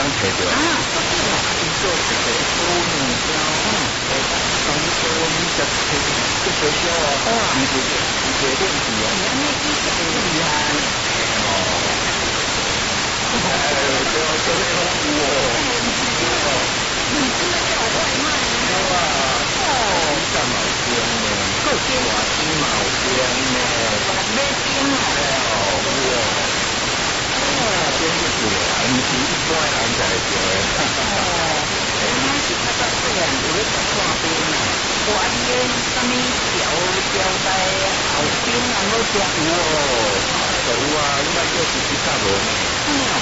摕着。 啊，不是啦， 伊做一个煮面条，当做你食这小小哦，伊不练气哦。 你安尼意思厉害。 哎，对啊，这里拢有哦。 你真的叫我外卖呢？ 有啊。哦，鸡蛋毛煎呢？ 够煎。 哇，鸡毛煎呢？ 没煎啊。 哇。煎就是啦，唔是一般人才会做的。 原来是较早细汉有咧食串冰啊，我伊个什么条在后边啊，我食有哦，有啊，应该叫是几十无呢。